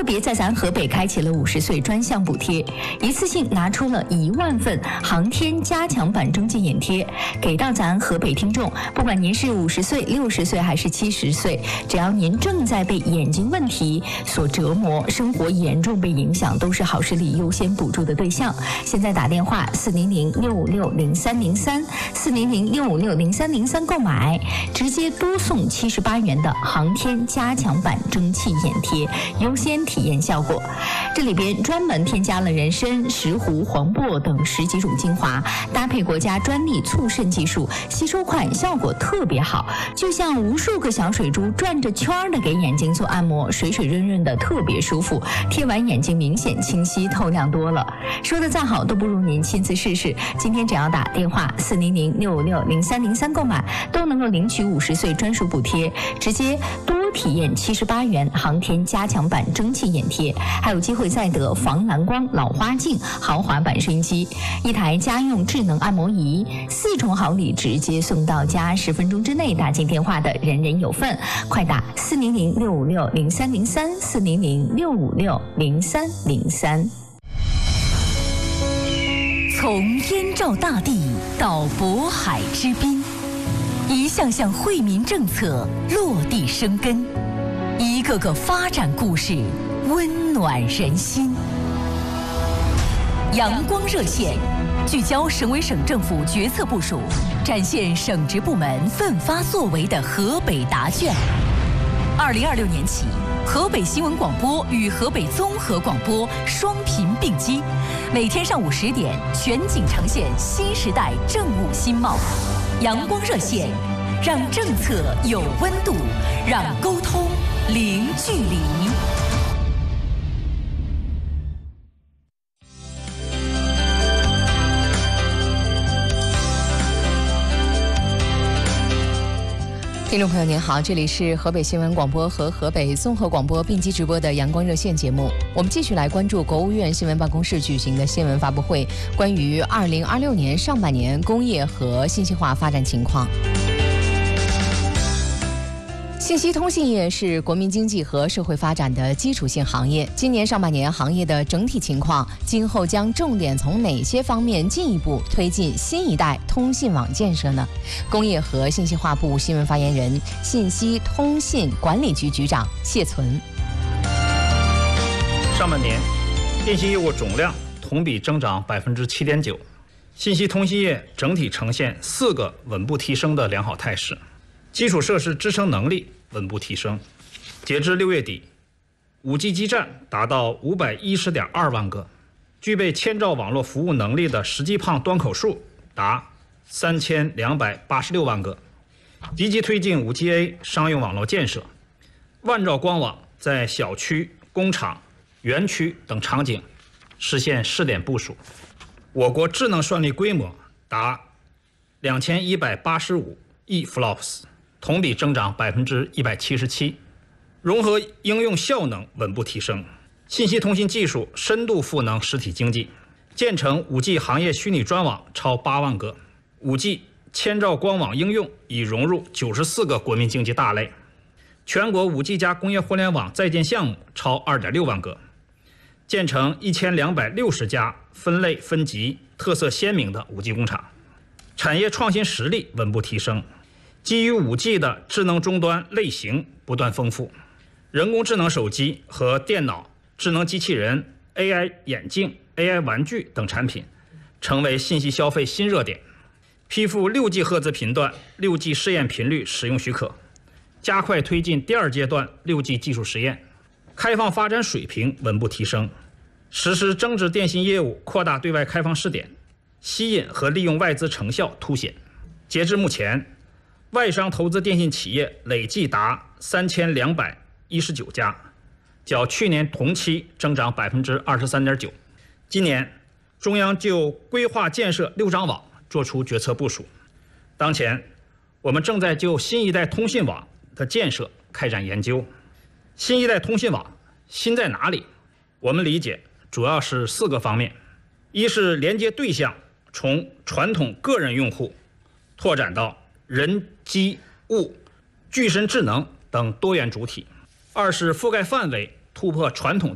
别在咱河北开启了50岁专项补贴，一次性拿出了1万份航天加强版征集眼贴，给到咱河北听众。不管您是50岁、60岁还是70岁，只要您正在被眼睛问题所折磨，生活严重被影响，都是好视力优先补助的对象。现在打电话400-656-0303，400-656-0303购买，直接多送78元的航天加强版蒸汽眼贴，优先体验效果。这里边专门添加了人参、石斛、黄柏等10几种精华，搭配国家专利促渗技术，吸收快，效果特别好，就像无数个小水珠转着圈的给眼睛做按摩，水水润润的，特别舒服，贴完眼睛明显清晰透亮多了。说的再好都不如您亲自试试。今天只要打电话400-656-0303购买，都能够领取50岁专属补贴，直接多体验78元航天加强版蒸汽眼贴，还有机会再得防蓝光老花镜豪华版收音机，一台家用智能按摩仪，4重好礼直接送到家，10分钟之内打进电话的人人有份。快打400-656-0303，400-656-0303。从燕赵大地到渤海之滨，一项项惠民政策落地生根，一个个发展故事温暖人心。阳光热线聚焦省委省政府决策部署，展现省直部门奋发作为的河北答卷。2026年起，河北新闻广播与河北综合广播双频并机，每天上午10点全景呈现新时代政务新貌。阳光热线，让政策有温度，让沟通零距离。听众朋友您好，这里是河北新闻广播和河北综合广播并机直播的阳光热线节目。我们继续来关注国务院新闻办公室举行的新闻发布会，关于2026年上半年工业和信息化发展情况。信息通信业是国民经济和社会发展的基础性行业。今年上半年行业的整体情况，今后将重点从哪些方面进一步推进新一代通信网建设呢？工业和信息化部新闻发言人、信息通信管理局局长谢存。 上半年，电信业务总量同比增长7.9%，信息通信业整体呈现4个稳步提升的良好态势，基础设施支撑能力稳步提升。截至6月底，5G 基站达到510.2万个，具备千兆网络服务能力的实际胖端口数达3286万个，积极推进5G-A 商用网络建设，万兆光网在小区、工厂、园区等场景实现试点部署。我国智能算力规模达2185亿 flops， 同比增长177%，融合应用效能稳步提升，信息通信技术深度赋能实体经济，建成5G 行业虚拟专网超8万个，5G 千兆光网应用已融入94个国民经济大类，全国5G 加工业互联网在建项目超2.6万个，建成1260家分类分级、特色鲜明的5G 工厂，产业创新实力稳步提升，基于5G 的智能终端类型不断丰富，人工智能手机和电脑、智能机器人、AI 眼镜、AI 玩具等产品成为信息消费新热点，批复6G 赫兹频段、6G 试验频率使用许可，加快推进第2阶段6G 技术实验，开放发展水平稳步提升，实施增值电信业务扩大对外开放试点，吸引和利用外资成效凸显。截至目前，外商投资电信企业累计达3219家，较去年同期增长23.9%。今年，中央就规划建设6张网作出决策部署。当前，我们正在就新一代通信网的建设开展研究。新一代通信网新在哪里？我们理解主要是4个方面：一是连接对象从传统个人用户拓展到人、机、物、具身智能等多元主体；二是覆盖范围突破传统